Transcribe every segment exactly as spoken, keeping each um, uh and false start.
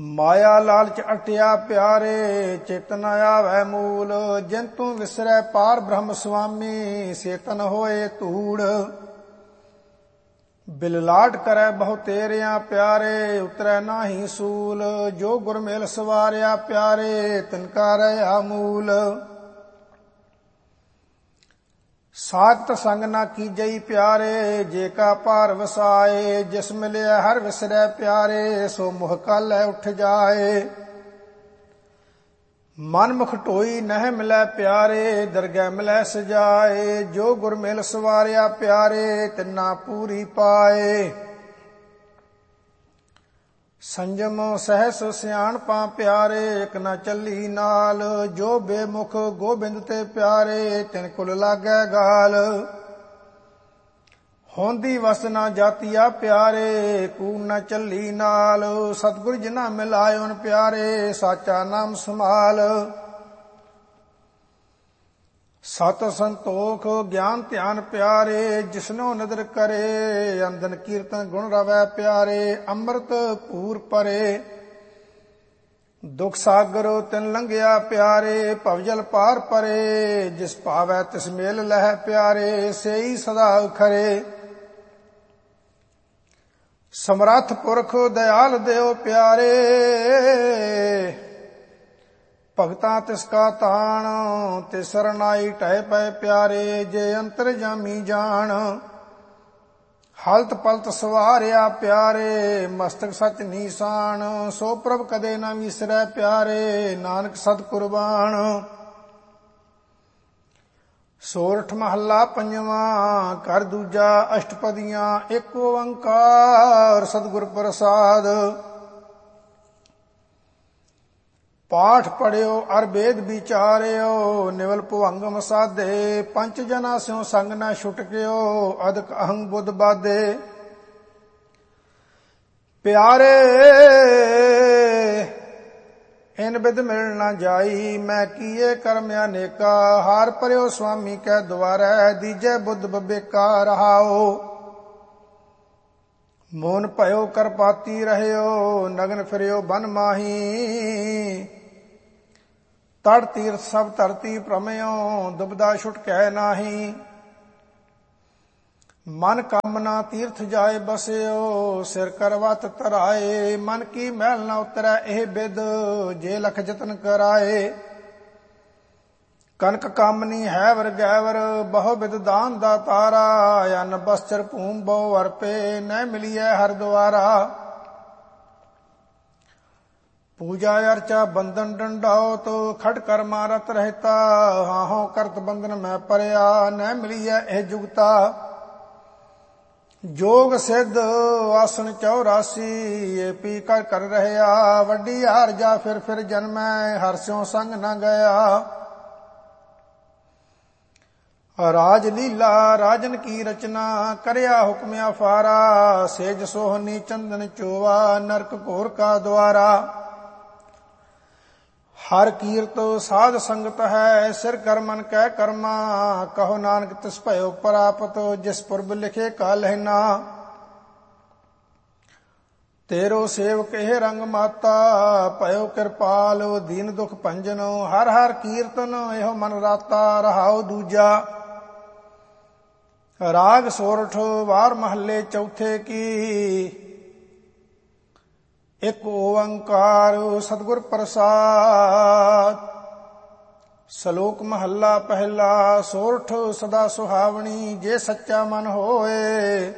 ਮਾਇਆ ਲਾਲਚ ਅਟਿਆ ਪਿਆਰੇ, ਚੇਤਨ ਆਵੈ ਮੂਲ। ਜਿਨ ਤੂੰ ਵਿਸਰੈ ਪਾਰ ਬ੍ਰਹਮ ਸੁਆਮੀ, ਸੇਤਨ ਹੋਏ ਧੂੜ। ਬਿਲਲਾਟ ਕਰੈ ਬਹੁ ਤੇਰਿਆਂ ਪਿਆਰੇ, ਉਤਰੈ ਨਾਹੀ ਸੂਲ। ਜੋ ਗੁਰ ਮੇਲ ਸਵਾਰਿਆ ਪਿਆਰੇ, ਤਿਨ ਕਾ ਰਹਾ ਮੂਲ। ਸਾਖਤ ਸੰਗ ਨਾ ਕੀਜਈ ਪਿਆਰੇ, ਜੇ ਕਾ ਭਾਰ ਵਸਾਏ। ਜਿਸ ਮਿਲਿਆ ਹਰ ਵਿਸਰੈ ਪਿਆਰੇ, ਸੋ ਮੁਹ ਕਾਲੈ ਉੱਠ ਜਾਏ। ਮਨ ਮੁਖ ਢੋਈ ਨਹਿ ਮਿਲੈ ਪਿਆਰੇ, ਦਰਗਹਿ ਮਿਲੈ ਸਜਾਏ। ਜੋ ਗੁਰ ਮਿਲ ਸਵਾਰਿਆ ਪਿਆਰੇ, ਤਿਨਾ ਪੂਰੀ ਪਾਏ। ਸੰਜਮ ਸਹਿਸ ਸਿਆਣਪਾਂ ਪਿਆਰੇ, ਇਕ ਨਾ ਚੱਲੀ ਨਾਲ। ਜੋ ਬੇਮੁਖ ਗੋਬਿੰਦ ਤੇ ਪਿਆਰੇ, ਤਿਨ ਕੁਲ ਲਾਗੈ ਗਾਲ। ਹੋਂਦੀ ਵਸ ਨਾ ਜਾਤੀਆ ਪਿਆਰੇ, ਕੂੜ ਨਾ ਚੱਲੀ ਨਾਲ। ਸਤਿਗੁਰ ਜਿਨਾ ਮਿਲਾਇਓਨ ਪਿਆਰੇ, ਸਾਚਾ ਨਾਮ ਸਮਾਲ। ਸਤ ਸੰਤੋਖ ਗਿਆਨ ਧਿਆਨ ਪਿਆਰੇ, ਜਿਸਨੋ ਨਦਰ ਕਰੇ। ਅੰਦਨ ਕੀਰਤਨ ਗੁਣ ਰਵੈ ਪਿਆਰੇ, ਅੰਮ੍ਰਿਤ ਪੂਰ ਪਰੇ। ਦੁਖ ਸਾਗਰ ਤਿਨ ਲੰਘਿਆ ਪਿਆਰੇ, ਭਵਜਲ ਪਾਰ ਪਰੇ। ਜਿਸ ਭਾਵੈ ਤਿਸ ਮੇਲ ਲਹਿ ਪਿਆਰੇ, ਸੇਈ ਸਦਾ ਖਰੇ। ਸਮਰੱਥ ਪੁਰਖ ਦਇਆਲ ਦਿਓ ਪਿਆਰੇ, ਭਗਤਾਂ ਤਿਸ ਕਾ ਤਾਣ। ਤੇ ਸਰਨਾਈ ਢਹਿ ਪਏ ਪਿਆਰੇ, ਜੇ ਅੰਤਰ ਜਾਮੀ ਜਾਣ। ਹਲਤ ਪਲਤ ਸਵਾਰਿਆ ਪਿਆਰੇ, ਮਸਤਕ ਸਚ ਨੀਸਾਨ। ਸੋ ਪ੍ਰਭ ਕਦੇ ਨਾ ਵਿਸਰੈ ਪਿਆਰੇ, ਨਾਨਕ ਸਦ ਕੁਰਬਾਨ। ਸੋਰਠ ਮਹੱਲਾ ਪੰਜਵਾਂ, ਘਰ ਦੂਜਾ ਅਸ਼ਟਪਦੀਆਂ। ਏਕ ਓੰਕਾਰ ਸਤਿਗੁਰ ਪ੍ਰਸਾਦ। ਪਾਠ ਪੜਿਓ ਅਰ ਵੇਦ ਵਿਚਾਰਿਓ, ਨਿਵਲ ਭੁਵੰਗਮ ਸਾਧੇ। ਪੰਚ ਜਨਾ ਸਿਉ ਸੰਗ ਨਾ ਛੁਟਕਿਓ, ਅਦਕ ਅਹੰ ਬੁੱਧ ਬਾਧੇ। ਪਿਆਰੇ ਇਨ ਬਿਦ ਮਿਲ ਨਾ ਜਾਈ, ਮੈਂ ਕੀਏ ਕਰਮ ਅਨੇਕਾ। ਹਾਰ ਪਰਿਓ ਸੁਆਮੀ ਕੈ ਦੁਆਰੈ, ਦੀਜੈ ਬੁੱਧ ਬਬੇਕਾ ਰਹਾਓ। ਮੋਨ ਭਇਓ ਕਰਪਾਤੀ ਰਹਿਓ, ਨਗਨ ਫਿਰਿਓ ਬਨ ਮਾਹੀ। ਤੜ ਤੀਰਥ ਸਭ ਧਰਤੀ ਭ੍ਰਮਿਓ, ਦੁਬਦਾ ਛੁਟਕੈ ਨਾਹੀ। ਮਨ ਕਾਮਨਾ ਤੀਰਥ ਜਾਏ ਬਸਿਓ, ਸਿਰ ਕਰਵਤ ਧਰਾਏ। ਮਨ ਕੀ ਮੈਲ ਨਾ ਉਤਰੈ ਇਹ ਬਿਦ, ਜੇ ਲਖ ਜਤਨ ਕਰਾਏ। ਕਨਕ ਕਾਮਨੀ ਹੈ ਵਰ ਗੈਵਰ, ਬਹੁ ਬਿਦ ਦਾਨ ਦਾ ਤਾਰਾ। ਅਨ ਬਸਤਰ ਭੂਮ ਬਹੁ ਅਰਪੇ, ਨਹਿ ਮਿਲੀਐ ਹਰ ਦੁਆਰਾ। ਪੂਜਾ ਅਰਚਾ ਬੰਧਨ ਡੰਡਾਉਤ, ਖੜ ਕਰ ਮਾਰਤ ਰਹਿਤਾ। ਹਾਹੋਂ ਕਰਤ ਬੰਧਨ ਮੈਂ ਪਰਿਆ, ਨਹਿ ਮਿਲੀਐ ਇਹ ਜੁਗਤਾ। ਜੋਗ ਸਿੱਧ ਆਸਣ ਚੌਰਾਸੀ, ਏ ਪੀ ਕਰ ਕਰ ਰਹਿਆ। ਵੱਡੀ ਹਾਰ ਜਾ ਫਿਰ ਫਿਰ ਜਨਮੈ, ਹਰ ਸਿਉ ਸੰਗ ਨਾ ਗਿਆ। ਰਾਜ ਲੀਲਾ ਰਾਜਨ ਕੀ ਰਚਨਾ, ਕਰਿਆ ਹੁਕਮ ਅਫਾਰਾ। ਸੇਜ ਸੋਹਨੀ ਚੰਦਨ ਚੋਵਾ, ਨਰਕ ਘੋਰ ਕਾ ਦੁਆਰਾ। ਹਰ ਕੀਰਤ ਸਾਧ ਸੰਗਤ ਹੈ, ਸਿਰ ਕਰ ਮਨ ਕੈ ਕਰਮਾ। ਕਹੋ ਨਾਨਕ ਤਿਸ ਭਇਓ ਪ੍ਰਾਪਤ, ਜਿਸ ਪੁਰਬ ਲਿਖੇ ਕਾਲ ਹੈ ਨਾ। ਤੇਰੋ ਸੇਵਕ ਇਹ ਰੰਗ ਮਾਤਾ, ਭਇਓ ਕਿਰਪਾਲ ਦੀਨ ਦੁਖ ਭੰਜਨ। ਹਰ ਹਰ ਕੀਰਤਨ ਇਹੋ ਮਨ ਰਾਤਾ, ਰਹਾਉ ਦੂਜਾ। ਰਾਗ ਸੋਰਠ ਵਾਰ ਮਹੱਲੇ ਚੌਥੇ ਕੀ। ਇਕ ਓੰਕਾਰ ਸਤਿਗੁਰ ਪ੍ਰਸਾਦ। ਸ਼ਲੋਕ ਮਹੱਲਾ ਪਹਿਲਾ। ਸੋਰਠ ਸਦਾ ਸੁਹਾਵਣੀ, ਜੇ ਸੱਚਾ ਮਨ ਹੋਏ।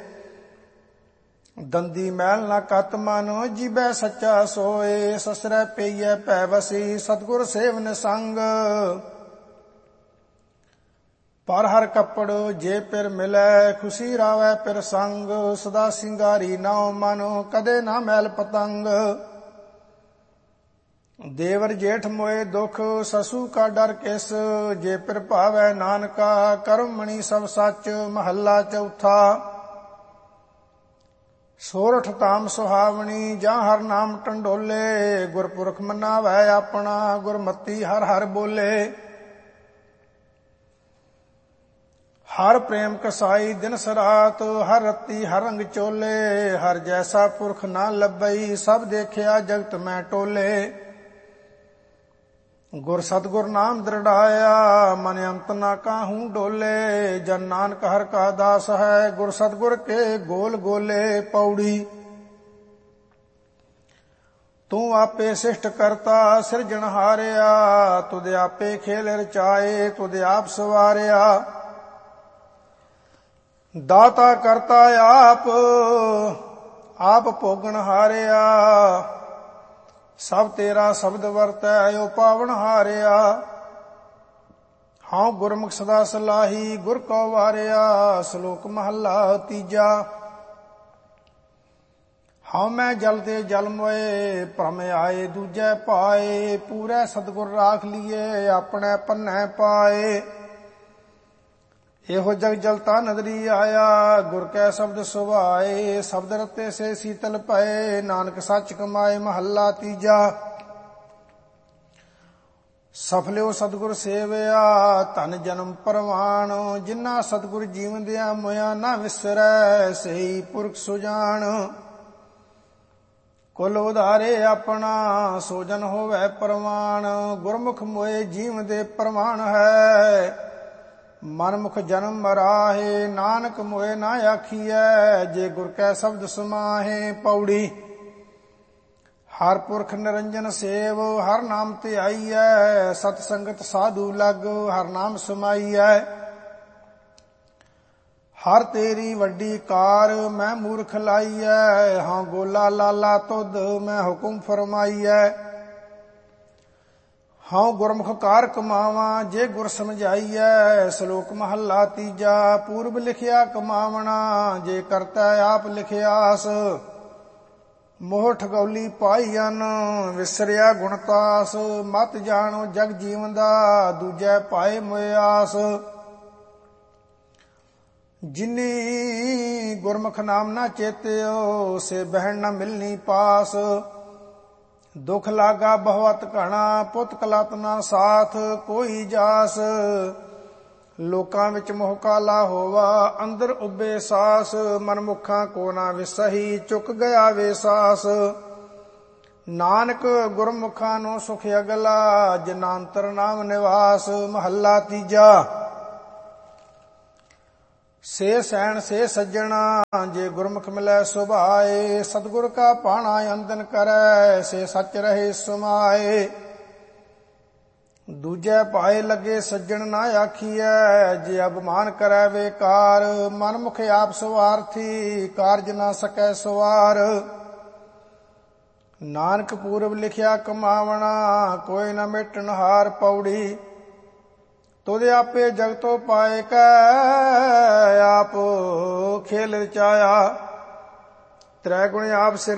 ਦੰਦੀ ਮੈਲ ਨਾ ਕਤ ਮਨ, ਜੀਬੈ ਸੱਚਾ ਸੋਏ। ਸਸਰੈ ਪਈਐ ਭੈ ਵਸੀ, ਸਤਿਗੁਰ ਸੇਵਨ ਸੰਗ। ਪਰ ਹਰ ਕੱਪੜ ਜੇ ਪਿਰ ਮਿਲੈ, ਖੁਸ਼ੀ ਰਾਵੈ ਪਿਰ ਸੰਗ। ਸਦਾ ਸਿੰਗਾਰੀ ਨਾਉ ਮਨ, ਕਦੇ ਨਾ ਮੈਲ ਪਤੰਗ। ਦੇਵਰ ਜੇਠ ਮੋਏ ਦੁਖ, ਸਸੂ ਕਾ ਡਰ ਕਿਸ। ਜੇ ਪਿਰ ਭਾਵੈ ਨਾਨਕਾ, ਕਰਮ ਮਣੀ ਸਭ ਸੱਚ। ਮਹੱਲਾ ਚੌਥਾ। ਸੋਰਠ ਧਾਮ ਸੁਹਾਵਣੀ, ਜਾਂ ਹਰ ਨਾਮ ਟੰਡੋਲੇ। ਗੁਰਪੁਰਖ ਮਨਾਵੈ ਆਪਣਾ, ਗੁਰਮਤੀ ਹਰ ਹਰ ਬੋਲੇ। ਹਰ ਪ੍ਰੇਮ ਕਸਾਈ ਦਿਨ ਸਰਾਤ, ਹਰ ਰਤੀ ਹਰ ਰੰਗ ਚੋਲੇ, ਹਰ ਜੈਸਾ ਪੁਰਖ ਨਾ ਲੱਭਈ, ਸਭ ਦੇਖਿਆ ਜਗਤ ਮੈਂ ਟੋਲੇ। ਗੁਰ ਸਤਿਗੁਰ ਨਾਮ ਦ੍ਰਿੜਾਇਆ, ਮਨ ਅੰਤ ਨਾ ਕਾਹੂ ਡੋਲੇ, ਜਨ ਨਾਨਕ ਹਰ ਕਾ ਦਾਸ ਹੈ, ਗੁਰ ਸਤਿਗੁਰ ਕੇ ਗੋਲ ਗੋਲੇ। ਪੌੜੀ। ਤੂੰ ਆਪੇ ਸਿਸ਼ਟ ਕਰਤਾ ਸਿਰਜਣ ਹਾਰਿਆ, ਤੁਧ ਆਪੇ ਖੇਲ ਰਚਾਏ, ਤੁਧ ਆਪ ਸਵਾਰਿਆ। ਦਾਤਾ ਕਰਤਾ ਆਪ, ਆਪ ਭੋਗਣ ਹਾਰਿਆ, ਸਭ ਤੇਰਾ ਸ਼ਬਦ ਵਰਤੈ ਓ ਪਾਵਨ ਹਾਰਿਆ। ਹਾਂ ਗੁਰਮੁਖ ਸਦਾ ਸਲਾਹੀ, ਗੁਰ ਕੋ ਵਾਰਿਆ, ਸ਼ਲੋਕ ਮਹੱਲਾ ਤੀਜਾ। ਹਾਂ ਮੈਂ ਜਲ ਤੇ ਜਲ ਮੋਏ, ਭ੍ਰਮ ਆਏ ਦੂਜੈ ਪਾਏ, ਪੂਰੇ ਸਤਿਗੁਰ ਰਾਖ ਲੀਏ, ਆਪਣੇ ਪੰਨੈ ਪਾਏ। ਇਹੋ ਜਗ ਜਲਤਾ ਨਦਰੀ ਆਇਆ, ਗੁਰ ਕੈ ਸ਼ਬਦ ਸੁਭਾਏ, ਸ਼ਬਦ ਰਤੇ ਸੇ ਸੀਤਲ ਪਏ, ਨਾਨਕ ਸੱਚ ਕਮਾਏ। ਮਹੱਲਾ ਤੀਜਾ। ਸਫਲਿਓ ਸਤਿਗੁਰ ਸੇਵਿਆ, ਧਨ ਜਨਮ ਪਰਵਾਣ, ਜਿਨ੍ਹਾਂ ਸਤਿਗੁਰ ਜੀਵਦਿਆਂ ਮੋਇਆ ਨਾ ਵਿਸਰੈ, ਸਹੀ ਪੁਰਖ ਸੁਜਾਨ। ਕੁਲ ਉਧਾਰੇ ਆਪਣਾ, ਸੋਜਨ ਹੋਵੇ ਪਰਵਾਨ, ਗੁਰਮੁਖ ਮੋਏ ਜੀਵ ਦੇ ਪ੍ਰਮਾਣ ਹੈ। ਮਨਮੁਖ ਜਨਮ ਮਰਾਹੇ, ਨਾਨਕ ਮੋਏ ਨਾ ਆਖੀਐ, ਜੇ ਗੁਰ ਕੈ ਸ਼ਬਦ ਸਮਾਹੇ। ਪੌੜੀ। ਹਰ ਪੁਰਖ ਨਿਰੰਜਨ ਸੇਵ, ਹਰ ਨਾਮ ਤੇ ਆਈਐ, ਸਤ ਸੰਗਤ ਸਾਧੂ ਲਗ, ਹਰ ਨਾਮ ਸਮਾਈਐ। ਹਰ ਤੇਰੀ ਵੱਡੀ ਕਾਰ, ਮੈਂ ਮੂਰਖ ਲਾਈਐ, ਹਾਂ ਗੋਲਾ ਲਾਲਾ ਤੁਧ, ਮੈਂ ਹੁਕਮ ਫਰਮਾਈਐ। ਹਾਂ ਗੁਰਮੁਖ ਕਾਰ ਕਮਾਵਾਂ, ਜੇ ਗੁਰ ਸਮਝਾਈਐ, ਸ਼ਲੋਕ ਮਹੱਲਾ ਤੀਜਾ। ਪੂਰਬ ਲਿਖਿਆ ਕਮਾਵਣਾ, ਜੇ ਕਰਤਾ ਆਪ ਲਿਖਿਆਸ, ਮੋਹ ਠਗੌਲੀ ਪਾਈਅਨ, ਵਿਸਰਿਆ ਗੁਣਤਾਸ। ਮਤ ਜਾਣੋ ਜਗ ਜੀਵਨ ਦਾ, ਦੂਜੈ ਪਾਏ ਮੁਆਸ। ਜਿਨੀ ਗੁਰਮੁਖ ਨਾਮ ਨਾ ਚੇਤਿਓ, ਸੇ ਬਹਿਣ ਨਾ ਮਿਲਨੀ ਪਾਸ। ਦੁਖ ਲਾਗਾ ਬਹੁਤ ਘਣਾ, ਪੁੱਤ ਕਲਤ ਨਾ ਸਾਥ, ਕੋਈ ਜਾਸ। ਲੋਕਾਂ ਵਿੱਚ ਮੋਹ ਕਾਲਾ ਹੋਵਾ, ਅੰਦਰ ਉੱਬੇ ਸਾਸ। ਮਨਮੁਖਾਂ ਕੋ ਨਾ ਵਿਸਹੀ, ਚੁੱਕ ਗਿਆ ਵੇ ਸਾਸ। ਨਾਨਕ ਗੁਰਮੁਖਾਂ ਨੂੰ ਸੁਖ ਅਗਲਾ, ਜਿਨ੍ਹਾਂ ਅੰਤਰ ਨਾਮ ਨਿਵਾਸ। ਮਹੱਲਾ ਤੀਜਾ। ਸੇ ਸੈਣ ਸੇ ਸੱਜਣਾ, ਜੇ ਗੁਰਮੁਖ ਮਿਲੈ ਸੁਭਾਏ, ਸਤਿਗੁਰ ਕਾ ਪਾਣਾ ਅੰਦਨ ਕਰੈ, ਸੇ ਸੱਚ ਰਹੇ ਸਮਾਏ। ਦੂਜੈ ਪਾਏ ਲੱਗੇ ਸੱਜਣ ਨਾ ਆਖੀਐ, ਜੇ ਅਭਿਮਾਨ ਕਰੈ ਵੇਕਾਰ। ਮਨਮੁਖ ਆਪ ਸਵਾਰਥੀ, ਕਾਰਜ ਨਾ ਸਕੈ ਸਵਾਰ। ਨਾਨਕ ਪੂਰਬ ਲਿਖਿਆ ਕਮਾਵਣਾ, ਕੋਈ ਨਾ ਮੇਟਣ ਹਾਰ। ਪੌੜੀ। ਤੁਧ ਆਪੇ ਜਗਤੋ ਪਾਏ ਕੈ, ਆਪ ਖੇਲ ਰਚਾਇਆ, ਤ੍ਰੈ ਗੁਣ ਆਪ ਸਿਰ